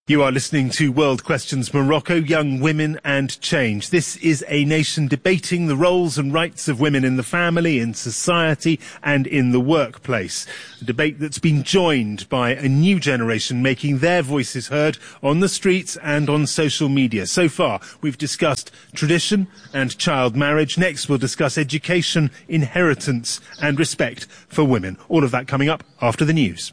You are listening to World Questions Morocco, Young Women and Change. This is a nation debating the roles and rights of women in the family, in society and in the workplace. A debate that's been joined by a new generation making their voices heard on the streets and on social media. So far, we've discussed tradition and child marriage. Next, we'll discuss education, inheritance and respect for women. All of that coming up after the news.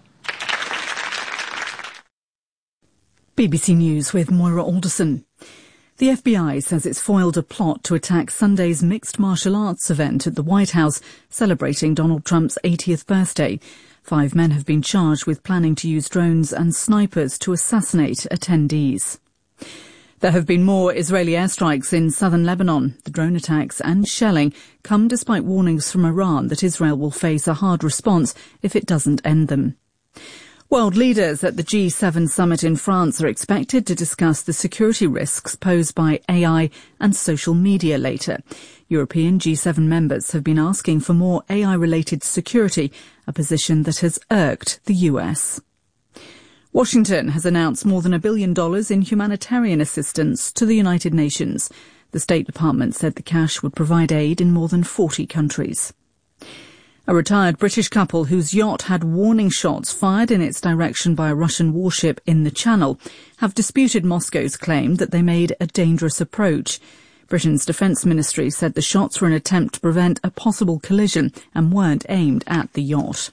BBC News with Moira Alderson. The FBI says it's foiled a plot to attack Sunday's mixed martial arts event at the White House, celebrating Donald Trump's 80th birthday. 5 men have been charged with planning to use drones and snipers to assassinate attendees. There have been more Israeli airstrikes in southern Lebanon. The drone attacks and shelling come despite warnings from Iran that Israel will face a hard response if it doesn't end them. World leaders at the G7 summit in France are expected to discuss the security risks posed by AI and social media later. European G7 members have been asking for more AI-related security, a position that has irked the US. Washington has announced more than $1 billion in humanitarian assistance to the United Nations. The State Department said the cash would provide aid in more than 40 countries. A retired British couple whose yacht had warning shots fired in its direction by a Russian warship in the Channel have disputed Moscow's claim that they made a dangerous approach. Britain's Defence Ministry said the shots were an attempt to prevent a possible collision and weren't aimed at the yacht.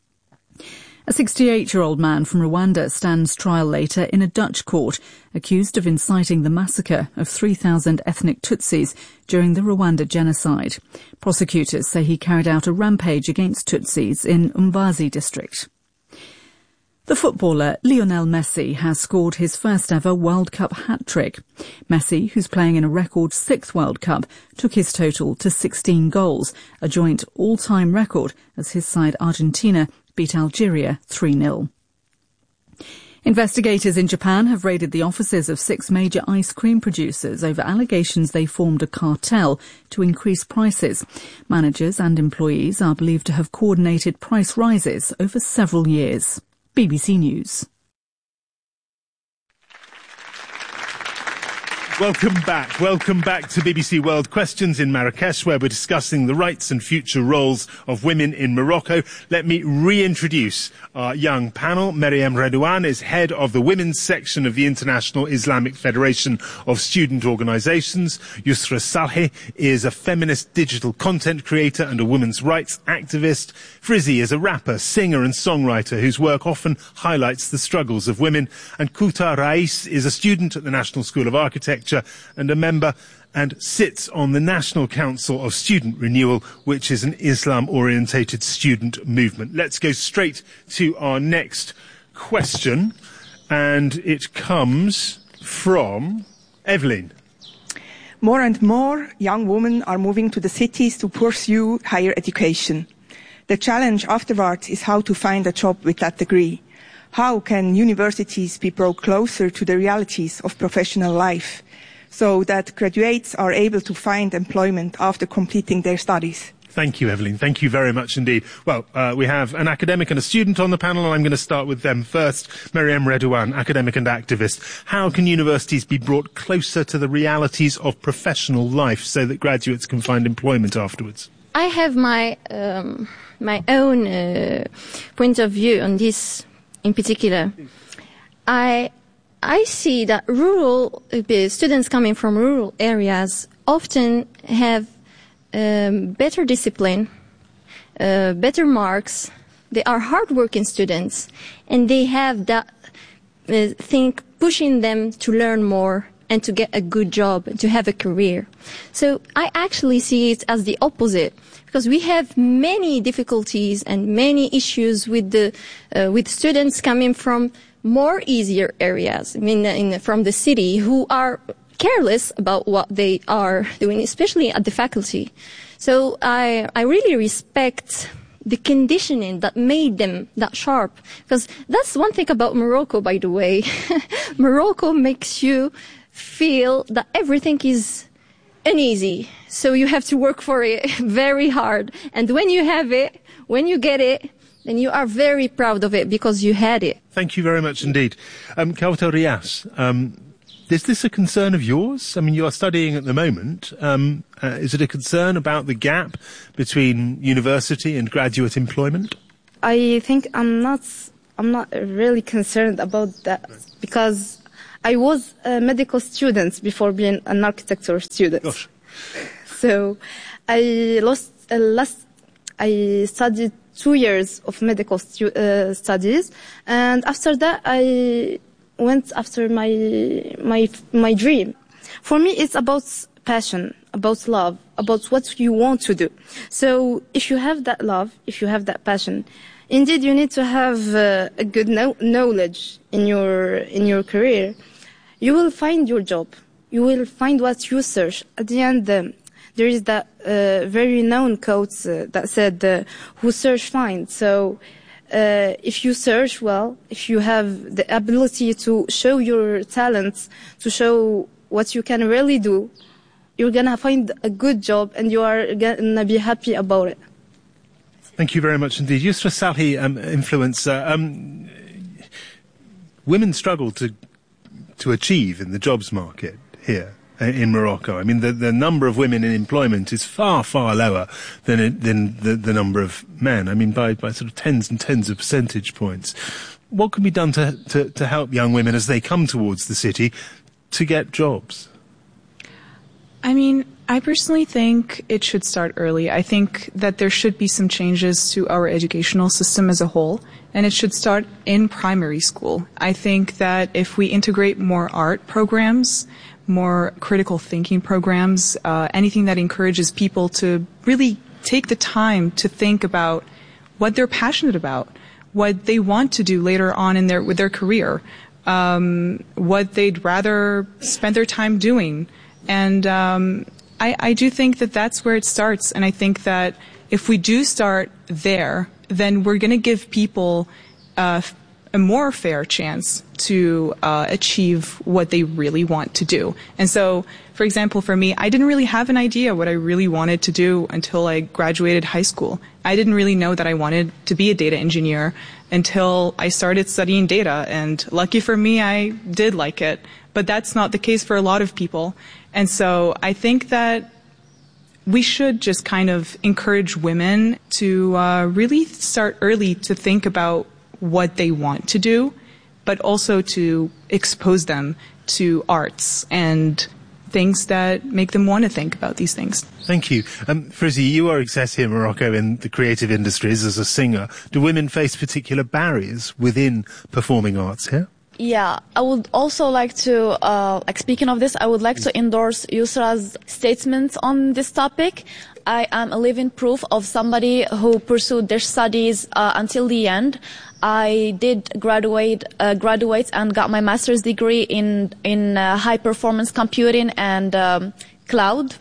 A 68-year-old man from Rwanda stands trial later in a Dutch court, accused of inciting the massacre of 3,000 ethnic Tutsis during the Rwanda genocide. Prosecutors say he carried out a rampage against Tutsis in Umbazi district. The footballer Lionel Messi has scored his first ever World Cup hat-trick. Messi, who's playing in a record 6th World Cup, took his total to 16 goals, a joint all-time record as his side Argentina beat Algeria 3-0. Investigators in Japan have raided the offices of 6 major ice cream producers over allegations they formed a cartel to increase prices. Managers and employees are believed to have coordinated price rises over several years. BBC News. Welcome back to BBC World Questions in Marrakesh, where we're discussing the rights and future roles of women in Morocco. Let me reintroduce our young panel. Maryam Redouane is head of the women's section of the International Islamic Federation of Student Organisations. Yusra Saleh is a feminist digital content creator and a women's rights activist. Frizzy is a rapper, singer and songwriter whose work often highlights the struggles of women. And Kouta Rais is a student at the National School of Architecture and a member and sits on the National Council of Student Renewal, which is an Islam-orientated student movement. Let's go straight to our next question, and it comes from Evelyn. More and more young women are moving to the cities to pursue higher education. The challenge afterwards is how to find a job with that degree. How can universities be brought closer to the realities of professional life so that graduates are able to find employment after completing their studies? Thank you, Evelyn. Thank you very much indeed. Well, we have an academic and a student on the panel, and I'm going to start with them first. Maryam Redouane, academic and activist. How can universities be brought closer to the realities of professional life so that graduates can find employment afterwards? I have my own point of view on this in particular. I see that rural students coming from rural areas often have better discipline, better marks. They are hardworking students, and they have that thing pushing them to learn more and to get a good job, to have a career. So I actually see it as the opposite, because we have many difficulties and many issues with students coming from more easier areas, from the city, who are careless about what they are doing, especially at the faculty. So I really respect the conditioning that made them that sharp, because that's one thing about Morocco, by the way. Morocco makes you feel that everything is uneasy, so you have to work for it very hard. And when you have it, when you get it, then you are very proud of it because you had it. Thank you very much indeed. Kawthar Riaz, is this a concern of yours? I mean, you are studying at the moment. Is it a concern about the gap between university and graduate employment? I think I'm not really concerned about that because I was a medical student before being an architecture student. Gosh. So I studied 2 years of medical studies, and after that I went after my dream. For me, it's about passion, about love, about what you want to do. So if you have that love, if you have that passion, indeed you need to have a good knowledge in your career. You will find your job. You will find what you search. At the end, there is that very known quote that said, "Who search finds." So if you search well, if you have the ability to show your talents, to show what you can really do, you're gonna find a good job and you are gonna be happy about it. Thank you very much indeed. Yusra Salhi, influencer. Women struggle to achieve in the jobs market here in Morocco. I mean, the number of women in employment is far, far lower than the number of men. I mean, by sort of tens and tens of percentage points. What can be done to help young women as they come towards the city to get jobs? I mean, I personally think it should start early. I think that there should be some changes to our educational system as a whole, and it should start in primary school. I think that if we integrate more art programs, more critical thinking programs, anything that encourages people to really take the time to think about what they're passionate about, what they want to do later on with their career, what they'd rather spend their time doing. And I do think that that's where it starts. And I think that if we do start there, then we're going to give people a more fair chance to achieve what they really want to do. And so, for example, for me, I didn't really have an idea what I really wanted to do until I graduated high school. I didn't really know that I wanted to be a data engineer until I started studying data. And lucky for me, I did like it. But that's not the case for a lot of people. And so I think that we should just kind of encourage women to really start early to think about what they want to do, but also to expose them to arts and things that make them want to think about these things. Thank you. Frizzy, you are access here in Morocco in the creative industries as a singer. Do women face particular barriers within performing arts here? Yeah, I would also like to, speaking of this, I would like to endorse Yusra's statement on this topic. I am a living proof of somebody who pursued their studies until the end. I did graduate and got my master's degree in high performance computing and cloud.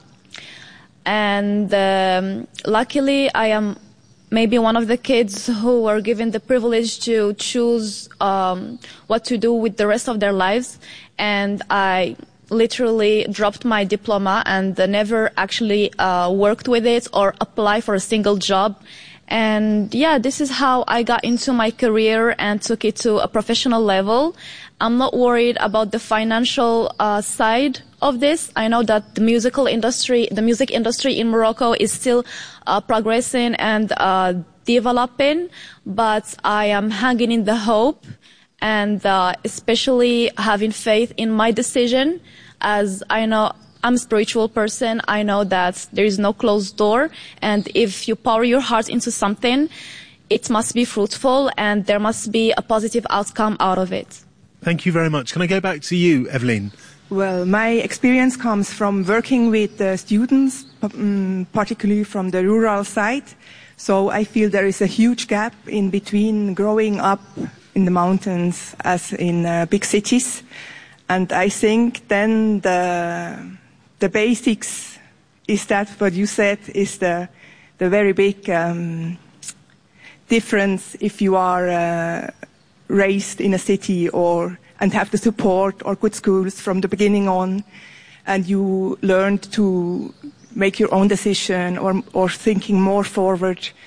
And luckily, I am maybe one of the kids who were given the privilege to choose what to do with the rest of their lives. And I literally dropped my diploma and never actually worked with it or applied for a single job. And yeah, this is how I got into my career and took it to a professional level. I'm not worried about the financial side of this. I know that the music industry in Morocco is still progressing and developing, but I am hanging in the hope and especially having faith in my decision, as I know I'm a spiritual person. I know that there is no closed door, and if you pour your heart into something, it must be fruitful and there must be a positive outcome out of it. Thank you very much. Can I go back to you, Evelyn? Well, my experience comes from working with students, particularly from the rural side. So I feel there is a huge gap in between growing up in the mountains as in big cities. And I think then the basics is that what you said is the very big difference if you are raised in a city and have the support or good schools from the beginning on, and you learned to make your own decision or thinking more forward,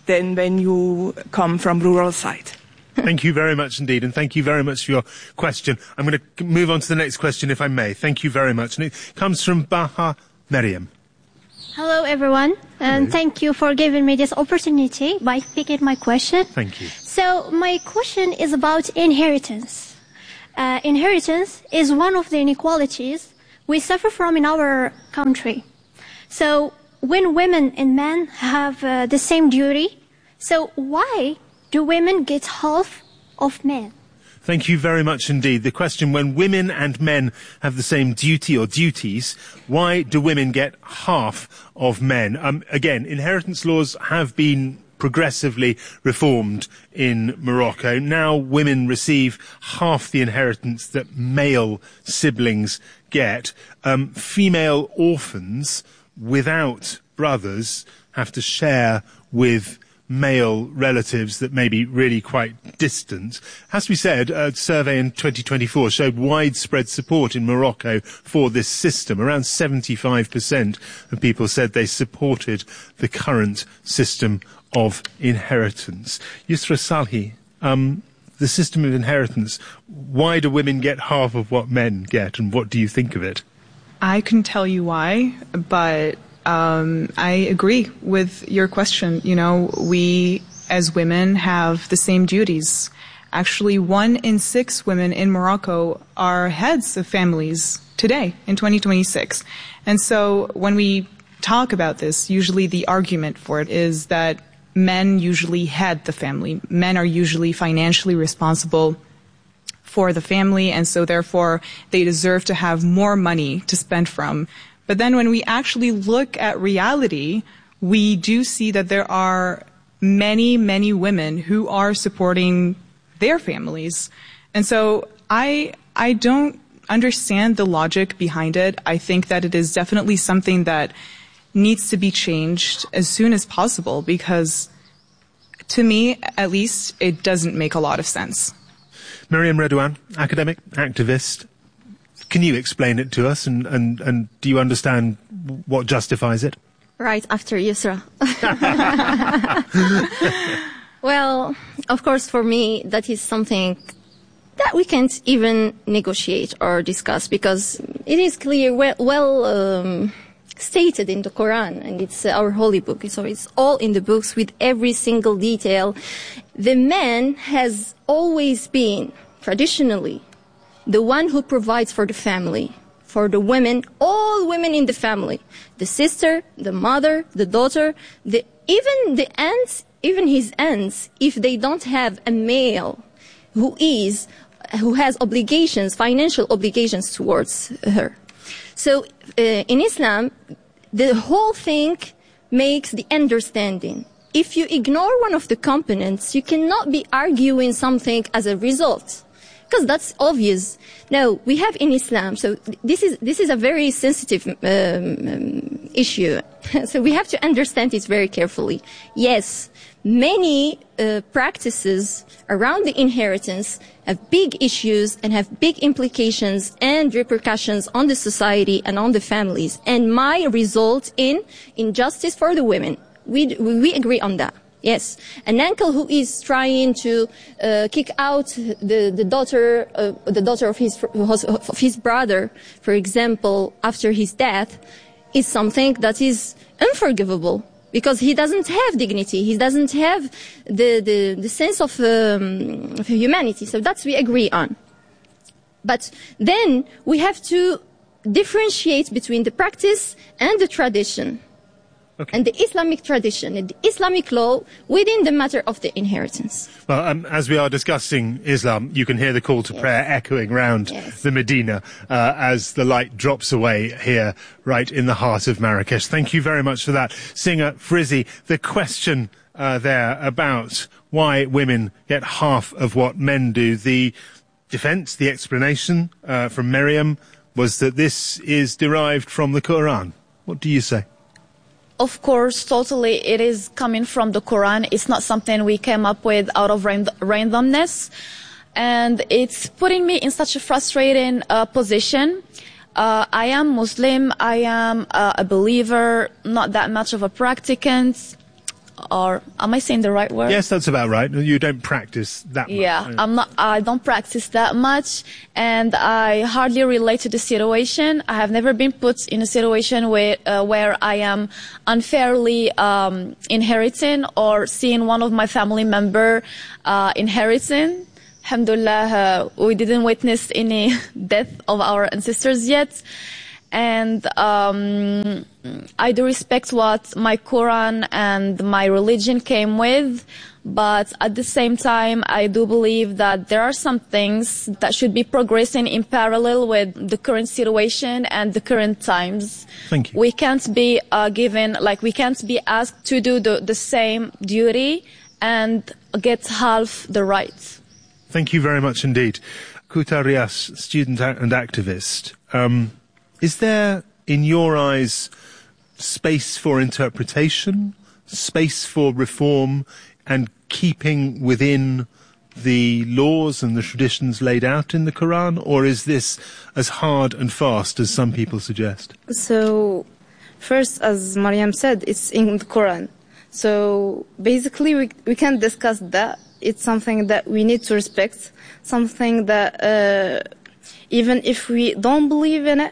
than when you come from rural side. Thank you very much indeed, and thank you very much for your question. I'm going to move on to the next question, if I may. Thank you very much. And it comes from Baha Maryam. Hello, everyone, and thank you for giving me this opportunity by picking my question. Thank you. So, my question is about inheritance. Inheritance is one of the inequalities we suffer from in our country. So, when women and men have the same duty, so why do women get half of men? Thank you very much indeed. The question, when women and men have the same duty or duties, why do women get half of men? Again, inheritance laws have been progressively reformed in Morocco. Now women receive half the inheritance that male siblings get. Female orphans without brothers have to share with male relatives that may be really quite distant. Has to be said, a survey in 2024 showed widespread support in Morocco for this system. Around 75% of people said they supported the current system of inheritance. Yusra Salhi, the system of inheritance, why do women get half of what men get, and what do you think of it? I can tell you why, but I agree with your question. You know, we as women have the same duties. Actually, 1 in 6 women in Morocco are heads of families today in 2026. And so when we talk about this, usually the argument for it is that men usually head the family. Men are usually financially responsible for the family, and so therefore they deserve to have more money to spend from. But then when we actually look at reality, we do see that there are many, many women who are supporting their families. And so I don't understand the logic behind it. I think that it is definitely something that needs to be changed as soon as possible, because to me, at least, it doesn't make a lot of sense. Maryam Redouane, academic, activist. Can you explain it to us, and do you understand what justifies it? Right after Yusra. Well, of course, for me, that is something that we can't even negotiate or discuss, because it is clear, well stated in the Quran, and it's our holy book. So it's all in the books with every single detail. The man has always been, traditionally, the one who provides for the family, for the women, all women in the family, the sister, the mother, the daughter, even the aunts, even his aunts, if they don't have a male who has obligations, financial obligations towards her. So in Islam, the whole thing makes the understanding. If you ignore one of the components, you cannot be arguing something as a result, because that's obvious. No, we have in Islam, so this is a very sensitive issue. So we have to understand it very carefully. Yes, many practices around the inheritance have big issues and have big implications and repercussions on the society and on the families, and might result in injustice for the women. We agree on that. Yes, an uncle who is trying to kick out the daughter of his brother, for example, after his death, is something that is unforgivable, because he doesn't have dignity, he doesn't have the sense of humanity. So that's we agree on. But then we have to differentiate between the practice and the tradition. Okay. And the Islamic tradition and the Islamic law within the matter of the inheritance. Well, as we are discussing Islam, you can hear the call to prayer echoing round the Medina as the light drops away here right in the heart of Marrakesh. Thank you very much for that. Singer Frizzy, the question there about why women get half of what men do, the defence, the explanation from Maryam was that this is derived from the Quran. What do you say? Of course, totally, it is coming from the Quran. It's not something we came up with out of randomness. And it's putting me in such a frustrating position. I am Muslim. I am a believer, not that much of a practicant. or am I saying the right word? Yes, that's about right. You don't practice that much. Yeah, I don't practice that much, and I hardly relate to the situation. I have never been put in a situation where I am unfairly inheriting or seeing one of my family member inheriting. Alhamdulillah, we didn't witness any death of our ancestors yet. And I do respect what my Quran and my religion came with, but at the same time, I do believe that there are some things that should be progressing in parallel with the current situation and the current times. Thank you. We can't be we can't be asked to do the same duty and get half the rights. Thank you very much indeed. Kuta Rias, student and activist. Is there, in your eyes, space for interpretation, space for reform, and keeping within the laws and the traditions laid out in the Quran, or is this as hard and fast as some people suggest? So, first, as Mariam said, it's in the Quran. So, basically, we can't discuss that. It's something that we need to respect, something that even if we don't believe in it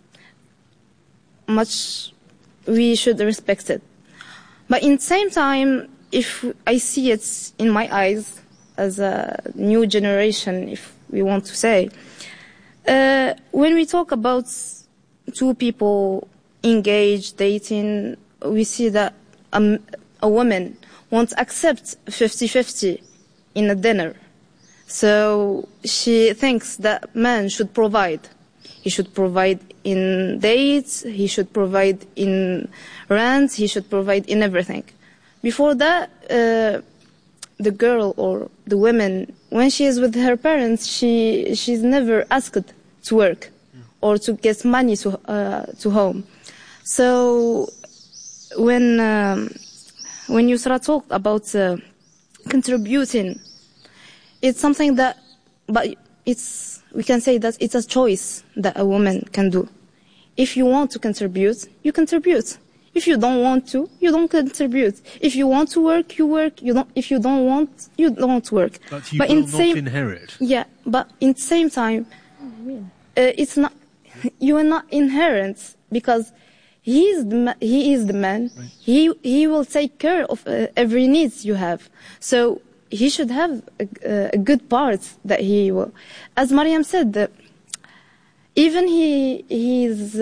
much, we should respect it. But in the same time, if I see it in my eyes as a new generation, if we want to say, when we talk about two people engaged, dating, we see that a woman won't accept 50-50 in a dinner. So she thinks that man should provide. He should provide in dates, he should provide in rent, he should provide in everything. Before that, the girl or the woman, when she is with her parents, she's never asked to work or to get money to home. So when Yusra talked about contributing, it's something that, but we can say that it's a choice that a woman can do. If you want to contribute, you contribute. If you don't want to, you don't contribute. If you want to work, you work. If you don't want, you don't work. But you will not inherit. Yeah, but in the same time, it's not. You are not inherent because he is the man. Right. He will take care of every needs you have. So he should have a good part that he will. As Mariam said, even he's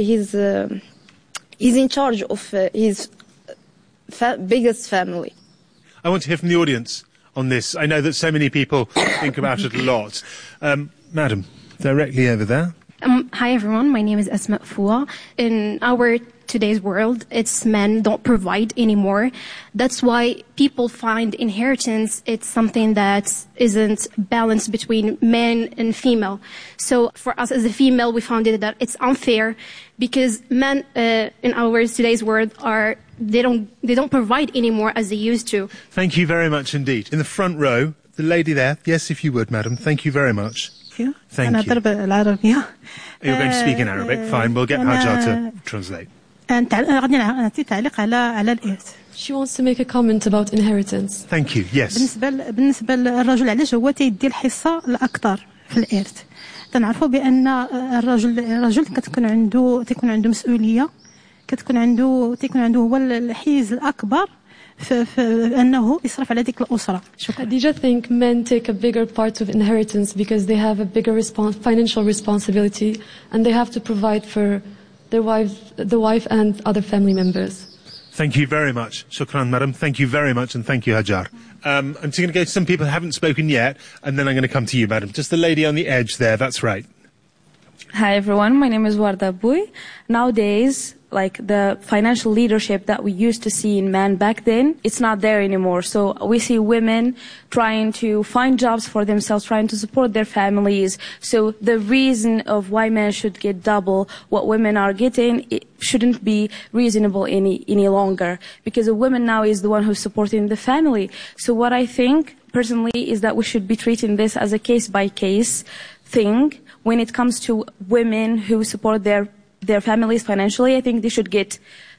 in charge of his biggest family. I want to hear from the audience on this. I know that so many people think about it a lot. Madam, directly over there. Hi everyone, my name is Asma Foua. In our today's world, it's men don't provide anymore. That's why people find inheritance, it's something that isn't balanced between men and female. So for us as a female, we found it that it's unfair because men in our today's world they don't provide anymore as they used to. Thank you very much indeed. In the front row, the lady there. Yes, if you would, madam. Thank you very much. Thank you. You're going to speak in Arabic. Fine, we'll get Hajar to translate. She wants to make a comment about inheritance. Thank you. Yes. بالنسبة للرجل علاش هو تيدي الحصة الأكثر في الإرث. تنعرفوا بأن الرجل تكون عنده مسؤولية، تكون عنده هو الحيز الأكبر في أنه يصرف على ديك الأسرة. Khadija think men take a bigger part of inheritance because they have a bigger financial responsibility and they have to provide for the wife and other family members. Thank you very much. Shukran, madam. Thank you very much, and thank you, Hajar. I'm just going to go to some people who haven't spoken yet, and then I'm going to come to you, madam. Just the lady on the edge there, that's right. Hi, everyone. My name is Warda Bouy. Nowadays, like the financial leadership that we used to see in men back then, it's not there anymore. So we see women trying to find jobs for themselves, trying to support their families. So the reason of why men should get double what women are getting, it shouldn't be reasonable any longer. Because a woman now is the one who's supporting the family. So what I think personally is that we should be treating this as a case-by-case thing. When it comes to women who support their families financially, I think they should get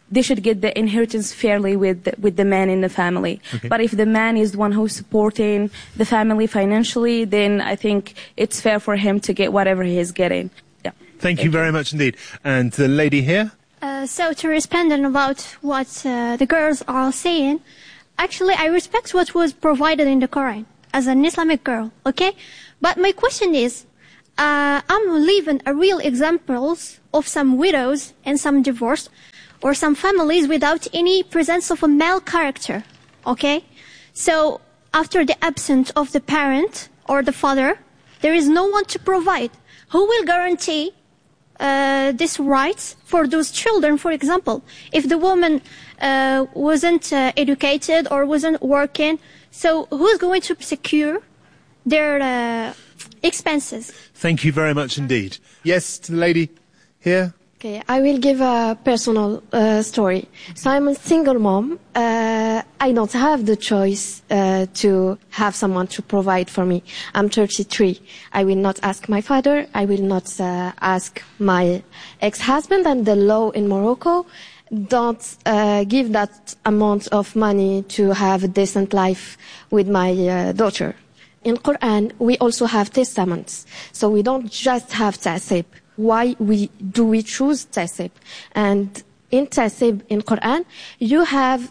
they should get the inheritance fairly with the man in the family. Okay. But if the man is the one who's supporting the family financially, then I think it's fair for him to get whatever he is getting. Yeah. Thank you very much indeed. And the lady here? So to respond about what the girls are saying, actually I respect what was provided in the Quran as an Islamic girl, okay? But my question is, I'm leaving a real examples of some widows and some divorced or some families without any presence of a male character, okay? So after the absence of the parent or the father, there is no one to provide. Who will guarantee this rights for those children, for example? If the woman wasn't educated or wasn't working, so who's going to secure their expenses? Thank you very much indeed. Yes, to the lady here? Okay, I will give a personal story. So I'm a single mom. I don't have the choice to have someone to provide for me. I'm 33. I will not ask my father. I will not ask my ex-husband. And the law in Morocco don't give that amount of money to have a decent life with my daughter. In Quran, we also have testaments. So we don't just have ta'asib. Why do we choose ta'asib? And in ta'asib in Quran, you have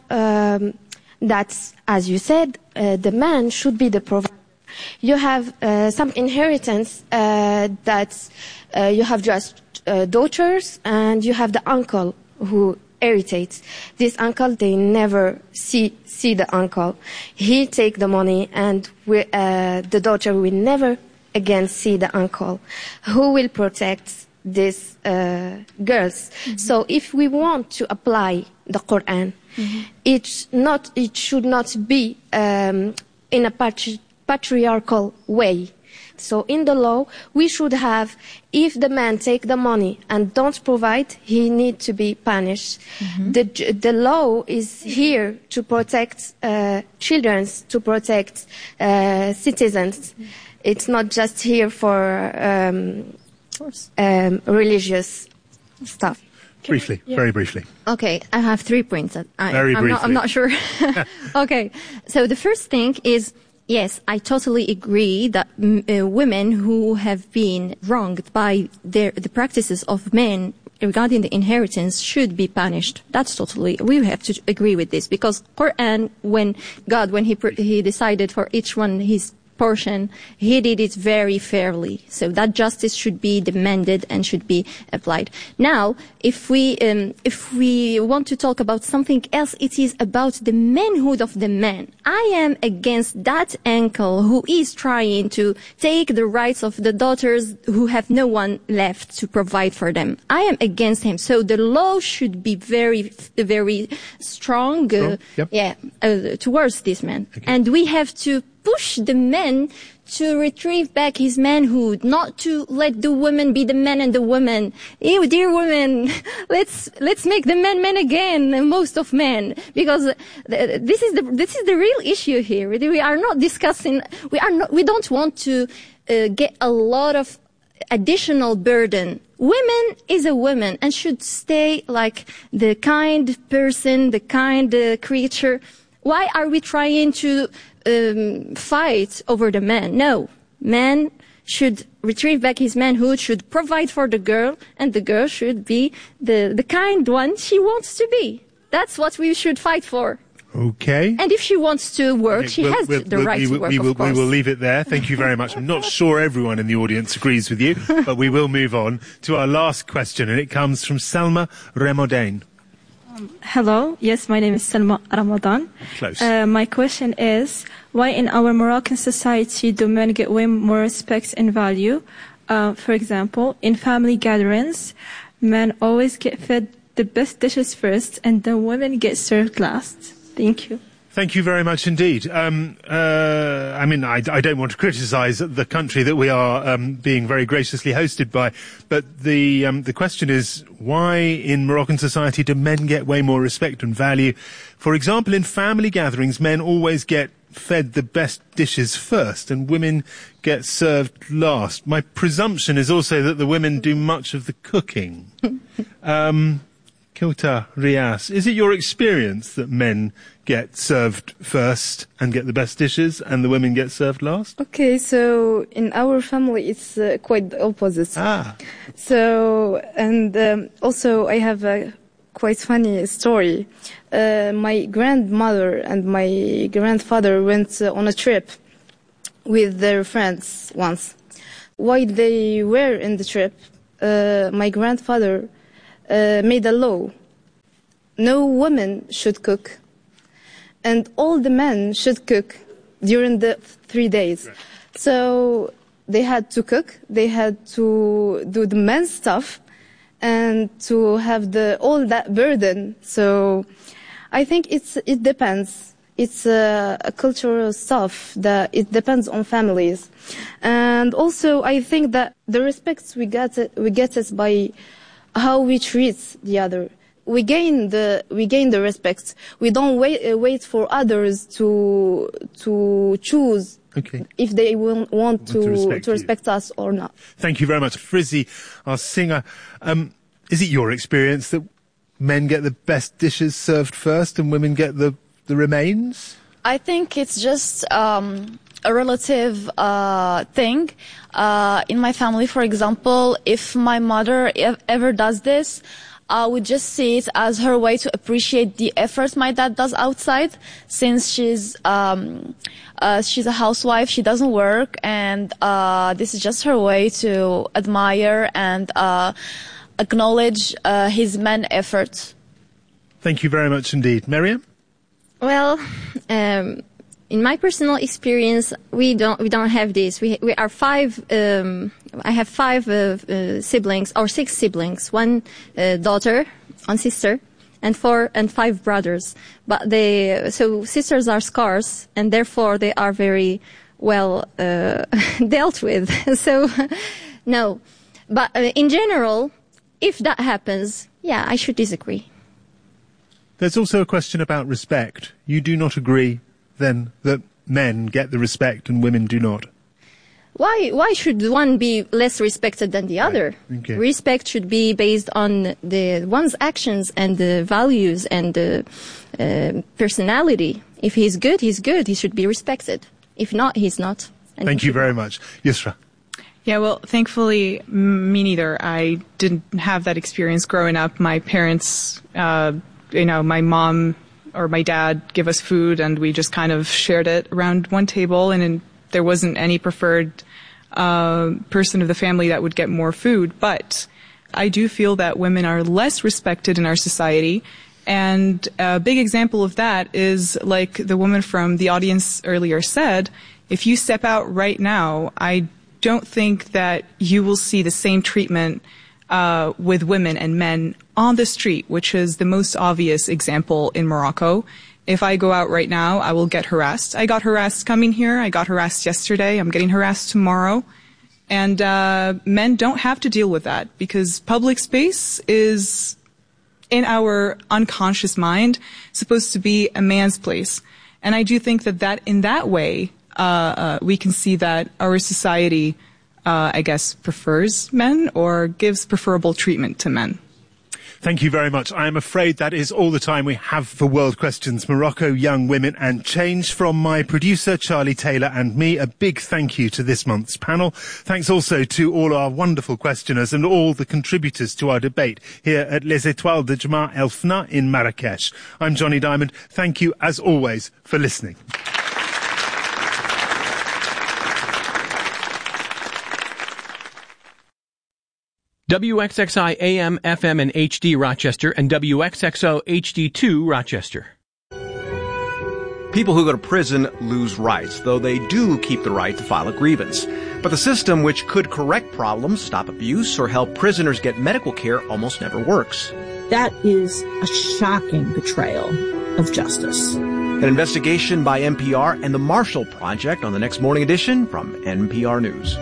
that, as you said, the man should be the provider. You have some inheritance that you have just daughters, and you have the uncle who inherits. This uncle, they never see the uncle. He take the money, and the daughter will never again see the uncle. Who will protect these girls? Mm-hmm. So if we want to apply the Quran, mm-hmm. it should not be in a patriarchal way. So in the law, we should have, if the man take the money and don't provide, he need to be punished. Mm-hmm. The law is here to protect children, to protect citizens. Mm-hmm. It's not just here for religious stuff. Briefly, very briefly. Okay, I have 3 points. I'm not sure. Okay, so the first thing is, yes, I totally agree that women who have been wronged by the practices of men regarding the inheritance should be punished. That's totally, we have to agree with this, because Quran, when he decided for each one his portion, he did it very fairly. So that justice should be demanded and should be applied. Now, if we want to talk about something else, it is about the manhood of the man. I am against that uncle who is trying to take the rights of the daughters who have no one left to provide for them. I am against him. So the law should be very, very strong, towards this man. Okay. And we have to push the man to retrieve back his manhood, not to let the woman be the man and the woman. Ew, dear women, let's make the man again, most of men, because this is the real issue here. We are not discussing. We don't want to get a lot of additional burden. Women is a woman and should stay like the kind person, the kind creature. Why are we trying to fight over the man? No, man should retrieve back his manhood, should provide for the girl, and the girl should be the kind one she wants to be. That's what we should fight for. Okay. And if she wants to work, she has the right to work, of course. We will leave it there. Thank you very much. I'm not sure everyone in the audience agrees with you, but we will move on to our last question, and it comes from Selma Ramadan. Hello. Yes, my name is Selma Ramadan. Close. My question is, why in our Moroccan society do men get way more respect and value? For example, in family gatherings, men always get fed the best dishes first, and then women get served last. Thank you. Thank you very much indeed. I don't want to criticise the country that we are being very graciously hosted by, but the question is, why in Moroccan society do men get way more respect and value? For example, in family gatherings, men always get fed the best dishes first, and women get served last. My presumption is also that the women do much of the cooking. Kilta Rias, is it your experience that men get served first and get the best dishes and the women get served last? Okay, so in our family it's quite the opposite. So, and also I have a quite funny story. My grandmother and my grandfather went on a trip with their friends once. While they were in the trip, my grandfather made a law. No woman should cook, and all the men should cook during the 3 days. Right. So they had to cook, they had to do the men's stuff, and to have all that burden. So I think it depends. It's a cultural stuff that it depends on families. And also I think that the respect we get it by how we treat the other. We gain the respect. We don't wait for others to choose if they will want to respect us or not. Thank you very much. Frizzy, our singer, is it your experience that men get the best dishes served first and women get the remains? I think it's just a relative thing. In my family, for example, if my mother ever does this, I would just see it as her way to appreciate the efforts my dad does outside, since she's a housewife, she doesn't work, and this is just her way to admire and acknowledge his man efforts. Thank you very much indeed. Miriam? Well, in my personal experience, we don't have this. We are five. I have 5 siblings or 6 siblings, 1 daughter, 1 sister, and 4 and 5 brothers. But so sisters are scarce, and therefore they are very well dealt with. So no, but in general, if that happens, yeah, I should disagree. There's also a question about respect. You do not agree, then, that men get the respect and women do not? Why should one be less respected than the other? Okay. Respect should be based on one's actions and the values and the personality. If he's good, he's good. He should be respected. If not, he's not. Thank you very much. Yusra. Yeah, well, thankfully, me neither. I didn't have that experience growing up. My parents, my mom or my dad give us food, and we just kind of shared it around one table, and there wasn't any preferred person of the family that would get more food. But I do feel that women are less respected in our society, and a big example of that is, like the woman from the audience earlier said, if you step out right now, I don't think that you will see the same treatment with women and men on the street, which is the most obvious example in Morocco. If I go out right now, I will get harassed. I got harassed coming here. I got harassed yesterday. I'm getting harassed tomorrow. And men don't have to deal with that because public space is, in our unconscious mind, supposed to be a man's place. And I do think that in that way, we can see that our society, I guess, prefers men or gives preferable treatment to men. Thank you very much. I am afraid that is all the time we have for World Questions, Morocco, Young Women and Change. From my producer, Charlie Taylor, and me, a big thank you to this month's panel. Thanks also to all our wonderful questioners and all the contributors to our debate here at Les Étoiles de Jama El Fna in Marrakesh. I'm Johnny Diamond. Thank you, as always, for listening. WXXI AM, FM, and HD Rochester, and WXXO HD2 Rochester. People who go to prison lose rights, though they do keep the right to file a grievance. But the system which could correct problems, stop abuse, or help prisoners get medical care almost never works. That is a shocking betrayal of justice. An investigation by NPR and the Marshall Project on the next morning edition from NPR News.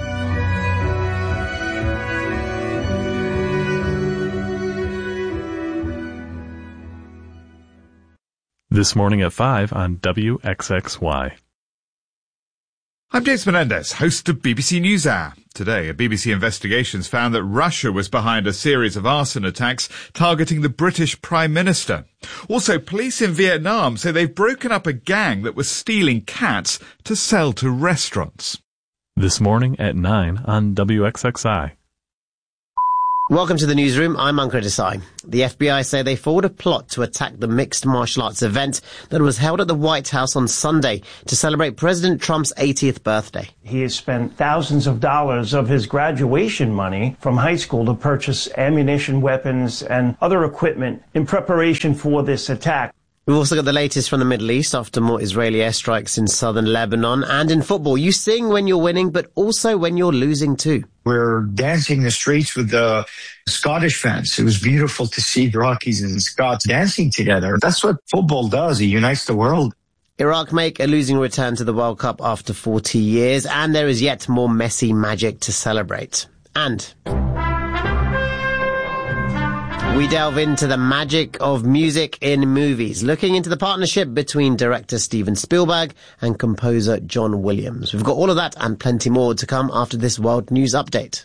This morning at 5 on WXXY. I'm James Menendez, host of BBC NewsHour. Today, a BBC investigation's found that Russia was behind a series of arson attacks targeting the British Prime Minister. Also, police in Vietnam say they've broken up a gang that was stealing cats to sell to restaurants. This morning at 9 on WXXI. Welcome to the newsroom. I'm Ankur Desai. The FBI say they forward a plot to attack the mixed martial arts event that was held at the White House on Sunday to celebrate President Trump's 80th birthday. He has spent thousands of dollars of his graduation money from high school to purchase ammunition, weapons, and other equipment in preparation for this attack. We've also got the latest from the Middle East after more Israeli airstrikes in southern Lebanon. And in football, you sing when you're winning, but also when you're losing too. We're dancing the streets with the Scottish fans. It was beautiful to see the Rockies and Scots dancing together. That's what football does. It unites the world. Iraq make a losing return to the World Cup after 40 years, and there is yet more Messi magic to celebrate. And we delve into the magic of music in movies, looking into the partnership between director Steven Spielberg and composer John Williams. We've got all of that and plenty more to come after this World News Update.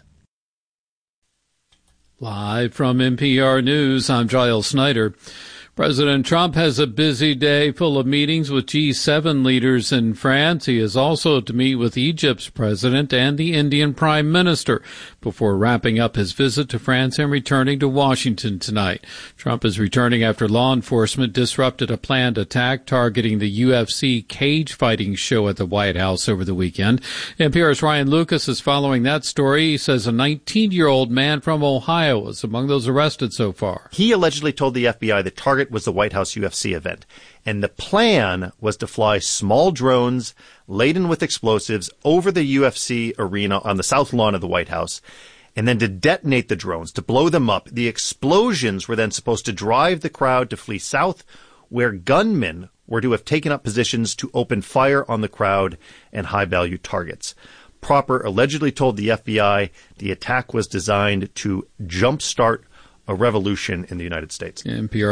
Live from NPR News, I'm Giles Snyder. President Trump has a busy day full of meetings with G7 leaders in France. He is also to meet with Egypt's president and the Indian prime minister before wrapping up his visit to France and returning to Washington tonight. Trump is returning after law enforcement disrupted a planned attack targeting the UFC cage fighting show at the White House over the weekend. NPR's Ryan Lucas is following that story. He says a 19-year-old man from Ohio was among those arrested so far. He allegedly told the FBI the target was the White House UFC event, and the plan was to fly small drones laden with explosives over the UFC arena on the south lawn of the White House, and then to detonate the drones, to blow them up. The explosions were then supposed to drive the crowd to flee south, where gunmen were to have taken up positions to open fire on the crowd and high-value targets. Propper allegedly told the FBI the attack was designed to jumpstart a revolution in the United States. NPR